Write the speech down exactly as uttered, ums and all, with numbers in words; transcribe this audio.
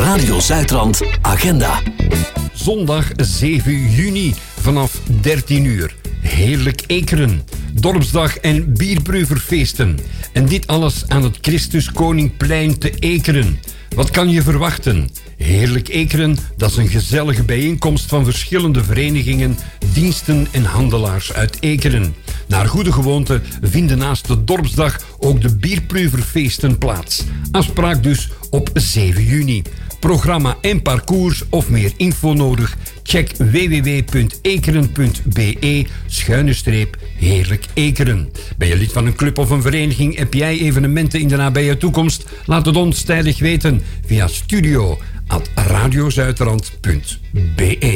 Radio Zuidrand agenda. Zondag zeven juni vanaf dertien uur. Heerlijk Ekeren. Dorpsdag en bierproeverfeesten. En dit alles aan het Christus Koningplein te Ekeren. Wat kan je verwachten? Heerlijk Ekeren, dat is een gezellige bijeenkomst van verschillende verenigingen, diensten en handelaars uit Ekeren. Naar goede gewoonte vinden naast de dorpsdag ook de bierproeverfeesten plaats. Afspraak dus op zeven juni. Programma en parcours of meer info nodig? Check w w w punt ekeren punt b e schuine streep Heerlijk Ekeren. Ben je lid van een club of een vereniging? Heb jij evenementen in de nabije toekomst? Laat het ons tijdig weten via studio at radiozuidrand punt b e.